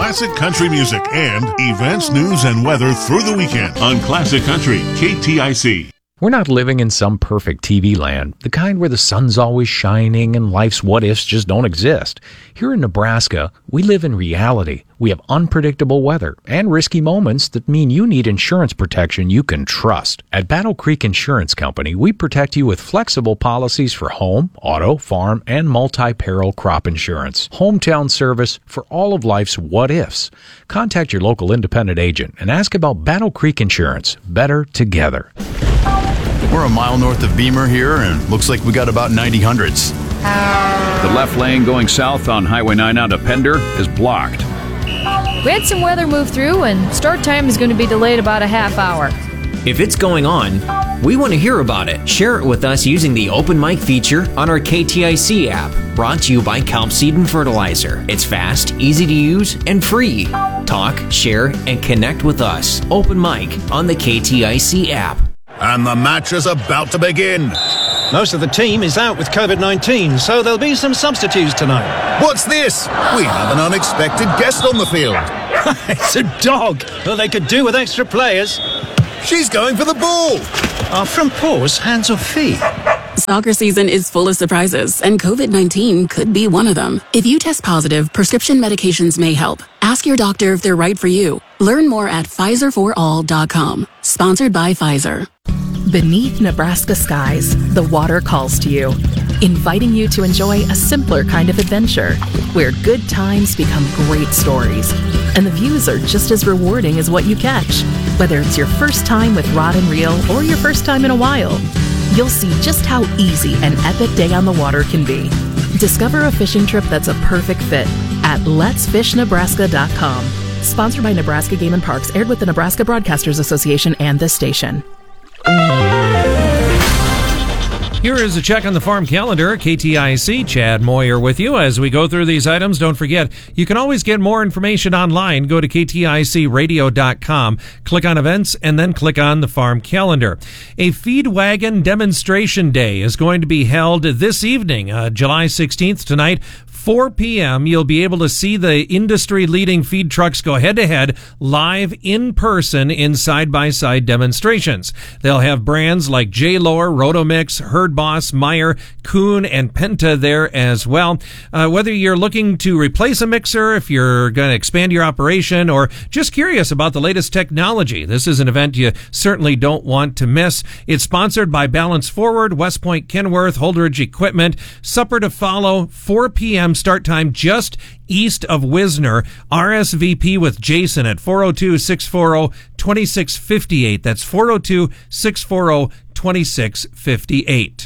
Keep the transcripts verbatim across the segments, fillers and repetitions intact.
classic country music and events, news, and weather through the weekend on Classic Country K T I C. We're not living in some perfect T V land, the kind where the sun's always shining and life's what-ifs just don't exist. Here in Nebraska, we live in reality. We have unpredictable weather and risky moments that mean you need insurance protection you can trust. At Battle Creek Insurance Company, we protect you with flexible policies for home, auto, farm, and multi-peril crop insurance. Hometown service for all of life's what-ifs. Contact your local independent agent and ask about Battle Creek Insurance. Better together. We're a mile north of Beamer here, and looks like we got about ninety hundreds. The left lane going south on Highway nine out of Pender is blocked. We had some weather move through, and start time is going to be delayed about a half hour. If it's going on, we want to hear about it. Share it with us using the Open Mic feature on our K T I C app, brought to you by Kelp Seed and Fertilizer. It's fast, easy to use, and free. Talk, share, and connect with us. Open Mic on the K T I C app. And the match is about to begin. Most of the team is out with covid nineteen, so there'll be some substitutes tonight. What's this? We have an unexpected guest on the field. It's a dog. Well, they could do with extra players. She's going for the ball. Are from paws, hands or feet? Soccer season is full of surprises, and covid nineteen could be one of them. If you test positive, prescription medications may help. Ask your doctor if they're right for you. Learn more at Pfizer for all dot com. Sponsored by Pfizer. Beneath Nebraska skies, the water calls to you, inviting you to enjoy a simpler kind of adventure, where good times become great stories, and the views are just as rewarding as what you catch. Whether it's your first time with rod and reel or your first time in a while, you'll see just how easy an epic day on the water can be. Discover a fishing trip that's a perfect fit at lets fish nebraska dot com. Sponsored by Nebraska Game and Parks, aired with the Nebraska Broadcasters Association and this station. Here is a check on the farm calendar. K T I C, Chad Moyer with you. As we go through these items, don't forget, you can always get more information online. Go to K T I C radio dot com, click on events, and then click on the farm calendar. A feed wagon demonstration day is going to be held this evening, uh, July sixteenth, tonight. four p.m., you'll be able to see the industry-leading feed trucks go head-to-head live in person in side-by-side demonstrations. They'll have brands like J-Lower, Rotomix, Herd Boss, Meyer, Kuhn, and Penta there as well. Uh, whether you're looking to replace a mixer, if you're going to expand your operation, or just curious about the latest technology, this is an event you certainly don't want to miss. It's sponsored by Balance Forward, West Point Kenworth, Holdridge Equipment. Supper to follow, four p.m. start time just east of Wisner. R S V P with Jason at four oh two, six four oh, two six five eight. That's four oh two, six four oh, two six five eight.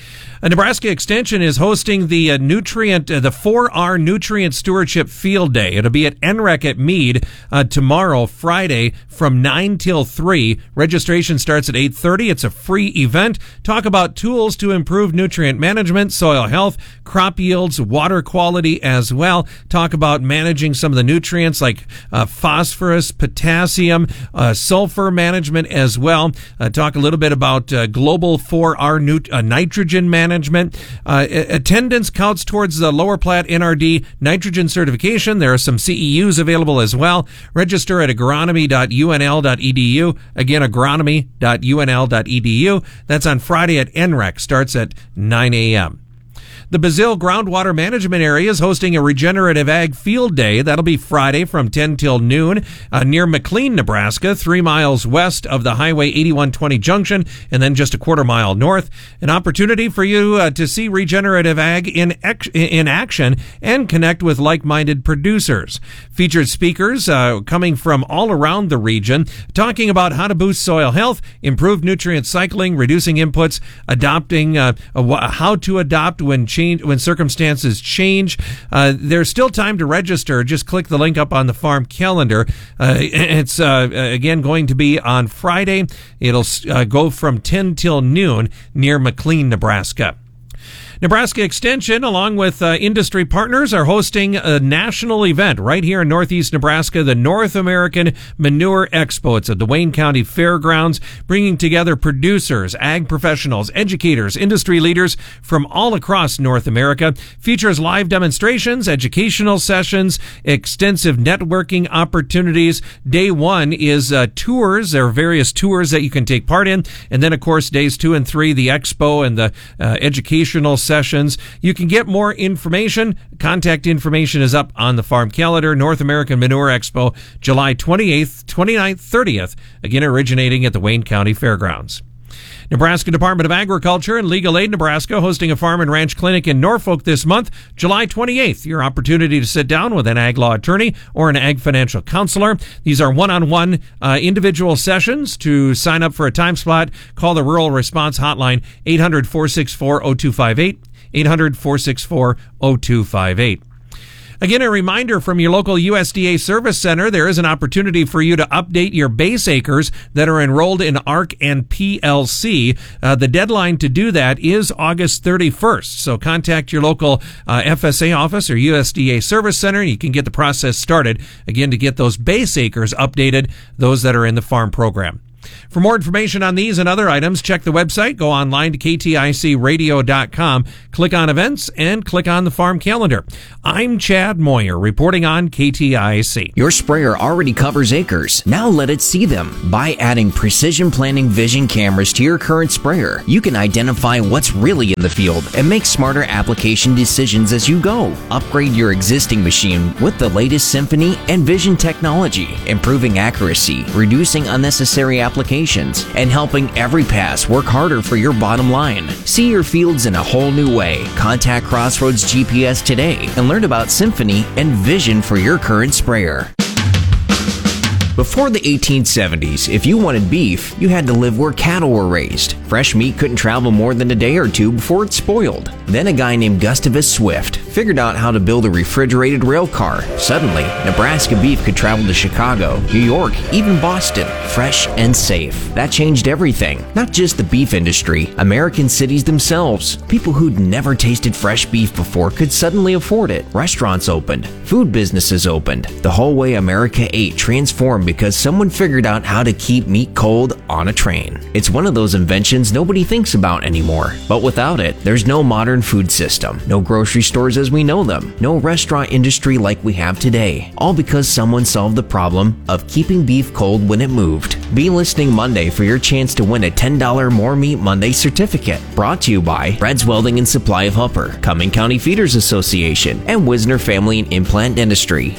A Nebraska Extension is hosting the uh, nutrient, uh, the four R Nutrient Stewardship Field Day. It'll be at N R E C at Meade uh, tomorrow, Friday, from nine till three. Registration starts at eight thirty. It's a free event. Talk about tools to improve nutrient management, soil health, crop yields, water quality as well. Talk about managing some of the nutrients like uh, phosphorus, potassium, uh, sulfur management as well. Uh, talk a little bit about uh, global four R nut- uh, nitrogen management. Management. Uh, attendance counts towards the Lower Platte N R D nitrogen certification. There are some C E Us available as well. Register at agronomy dot U N L dot E D U. Again, agronomy dot U N L dot E D U. That's on Friday at N R E C. Starts at nine a.m. The Bazille Groundwater Management Area is hosting a Regenerative Ag Field Day. That'll be Friday from ten till noon uh, near McLean, Nebraska, three miles west of the Highway eighty-one twenty junction, and then just a quarter mile north. An opportunity for you uh, to see regenerative ag in ex- in action and connect with like-minded producers. Featured speakers uh, coming from all around the region, talking about how to boost soil health, improve nutrient cycling, reducing inputs, adopting uh, how to adopt when change when circumstances change. Uh, there's still time to register. Just click the link up on the farm calendar. Uh, it's, uh, again, going to be on Friday. It'll uh, go from ten till noon near McLean, Nebraska. Nebraska Extension, along with uh, industry partners, are hosting a national event right here in northeast Nebraska, the North American Manure Expo. It's at the Wayne County Fairgrounds, bringing together producers, ag professionals, educators, industry leaders from all across North America. Features live demonstrations, educational sessions, extensive networking opportunities. Day one is uh, tours. There are various tours that you can take part in. And then, of course, days two and three, the expo and the uh, educational sessions. You can get more information. Contact information is up on the farm calendar. North American Manure Expo, July twenty-eighth, twenty-ninth, thirtieth, again originating at the Wayne County Fairgrounds. Nebraska Department of Agriculture and Legal Aid Nebraska hosting a farm and ranch clinic in Norfolk this month, July twenty-eighth. Your opportunity to sit down with an ag law attorney or an ag financial counselor. These are one-on-one uh, individual sessions. To sign up for a time slot, call the Rural Response Hotline, eight hundred, four six four, oh two five eight, eight hundred, four six four, oh two five eight. Again, a reminder from your local U S D A Service Center, there is an opportunity for you to update your base acres that are enrolled in A R C and P L C. Uh, the deadline to do that is August thirty-first. So contact your local uh, F S A office or U S D A Service Center, and you can get the process started, again, to get those base acres updated, those that are in the farm program. For more information on these and other items, check the website, go online to K T I C radio dot com, click on events, and click on the farm calendar. I'm Chad Moyer, reporting on K T I C. Your sprayer already covers acres. Now let it see them. By adding Precision Planning Vision cameras to your current sprayer, you can identify what's really in the field and make smarter application decisions as you go. Upgrade your existing machine with the latest Symphony and Vision technology, improving accuracy, reducing unnecessary applications, and helping every pass work harder for your bottom line. See your fields in a whole new way. Contact Crossroads G P S today and learn about Symphony and Vision for your current sprayer. Before the eighteen seventies, if you wanted beef, you had to live where cattle were raised. Fresh meat couldn't travel more than a day or two before it spoiled. Then a guy named Gustavus Swift figured out how to build a refrigerated rail car. Suddenly, Nebraska beef could travel to Chicago, New York, even Boston, fresh and safe. That changed everything. Not just the beef industry, American cities themselves. People who'd never tasted fresh beef before could suddenly afford it. Restaurants opened. Food businesses opened. The whole way America ate transformed because someone figured out how to keep meat cold on a train. It's one of those inventions nobody thinks about anymore. But without it, there's no modern food system, no grocery stores as we know them, no restaurant industry like we have today. All because someone solved the problem of keeping beef cold when it moved. Be listening Monday for your chance to win a ten dollars More Meat Monday certificate. Brought to you by Fred's Welding and Supply of Upper, Cumming County Feeders Association, and Wisner Family and Implant Dentistry.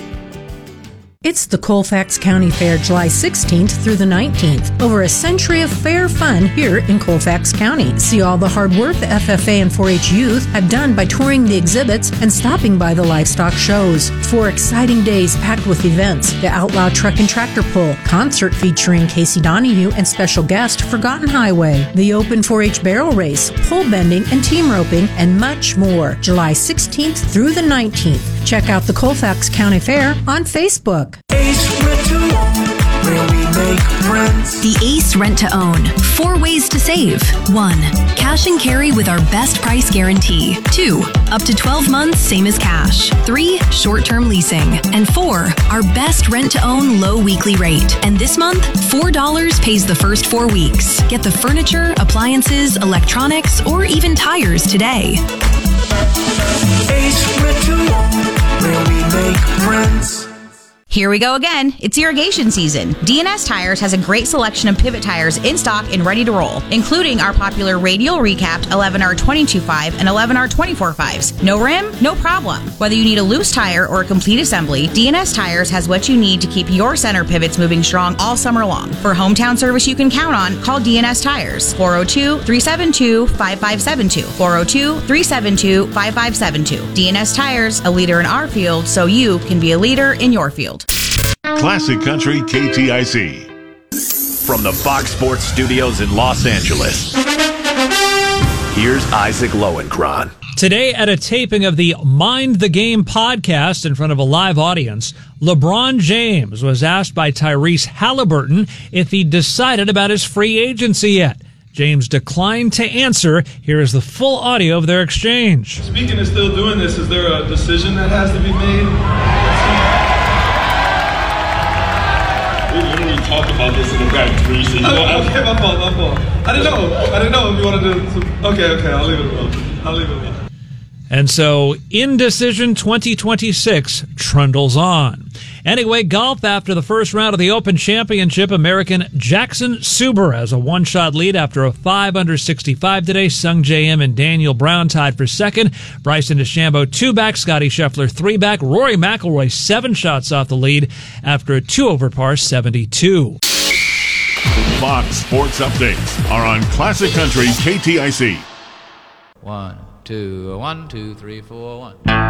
It's the Colfax County Fair, July sixteenth through the nineteenth. Over a century of fair fun here in Colfax County. See all the hard work the F F A and four H youth have done by touring the exhibits and stopping by the livestock shows. Four exciting days packed with events. The Outlaw Truck and Tractor Pull, concert featuring Casey Donahue and special guest Forgotten Highway. The Open four H Barrel Race, pole bending and team roping, and much more. July sixteenth through the nineteenth. Check out the Colfax County Fair on Facebook. Ace Rent to Own, where we make rents. The Ace Rent to Own. Four ways to save. One, cash and carry with our best price guarantee. Two, up to twelve months, same as cash. Three, short-term leasing. And four, our best rent to own low weekly rate. And this month, four dollars pays the first four weeks. Get the furniture, appliances, electronics, or even tires today. Ace Rent to Own, where we make rents. Here we go again. It's irrigation season. D N S Tires has a great selection of pivot tires in stock and ready to roll, including our popular radial recapped eleven R twenty-two five and eleven R twenty-four fives. No rim? No problem. Whether you need a loose tire or a complete assembly, D N S Tires has what you need to keep your center pivots moving strong all summer long. For hometown service you can count on, call D N S Tires. four oh two, three seven two, five five seven two. four oh two, three seven two, five five seven two. D N S Tires, a leader in our field, so you can be a leader in your field. Classic Country K T I C. From the Fox Sports Studios in Los Angeles, here's Isaac Lowenkron. Today, at a taping of the Mind the Game podcast in front of a live audience, LeBron James was asked by Tyrese Halliburton if he decided about his free agency yet. James declined to answer. Here is the full audio of their exchange. Speaking of still doing this, is there a decision that has to be made? We literally talked about this in the back, three. So you know, okay, okay, my fault, my fault. I didn't know. I didn't know if you wanted to. Some, okay, okay, I'll leave it alone. I'll leave it alone. And so, Indecision twenty twenty-six trundles on. Anyway, golf after the first round of the Open Championship, American Jackson Suber has a one-shot lead after a five under sixty-five today. Sung J M and Daniel Brown tied for second. Bryson DeChambeau two back. Scotty Scheffler three back. Rory McIlroy seven shots off the lead after a two over par seventy-two. Fox Sports Updates are on Classic Country K T I C. One, two, one, two, three, four, one.